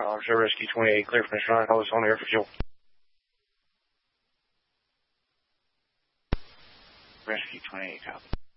Show Rescue 28, clear from Mission Hold us on air for fuel. Rescue 28, copy.